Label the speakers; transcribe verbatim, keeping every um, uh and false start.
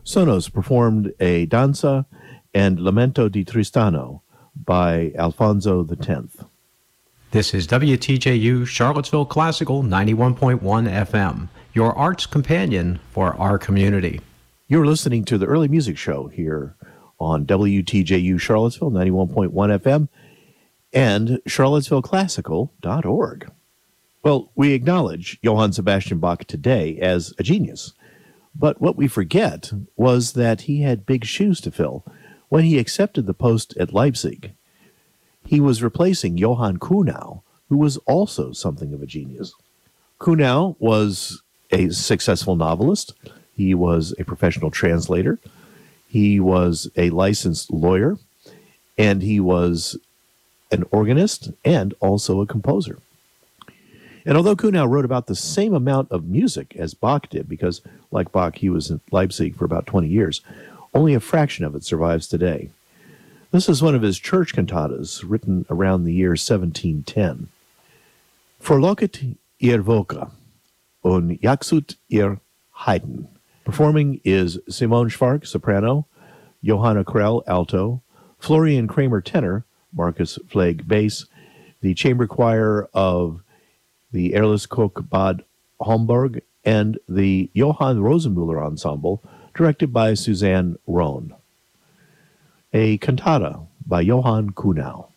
Speaker 1: Sonos performed a danza and Lamento di Tristano by Alfonso X.
Speaker 2: This is W T J U Charlottesville Classical ninety-one point one F M, your arts companion for our community.
Speaker 1: You're listening to the Early Music Show here on W T J U Charlottesville ninety-one point one F M and charlottesville classical dot org. Well, we acknowledge Johann Sebastian Bach today as a genius, but what we forget was that he had big shoes to fill when he accepted the post at Leipzig. He was replacing Johann Kuhnau, who was also something of a genius. Kuhnau was a successful novelist. He was a professional translator. He was a licensed lawyer, and he was an organist and also a composer. And although Kuhnau wrote about the same amount of music as Bach did, because like Bach, he was in Leipzig for about twenty years, only a fraction of it survives today. This is one of his church cantatas written around the year seventeen ten. Verlocket ihr Völker und jagzut ihr Heiden. Performing is Simone Schwark, soprano, Johanna Krell, alto, Florian Kramer, tenor, Marcus Flegg, bass, the chamber choir of the Erleskoch Bad Homburg, and the Johann Rosenmüller Ensemble, directed by Suzanne Rohn. A cantata by Johann Kuhnau.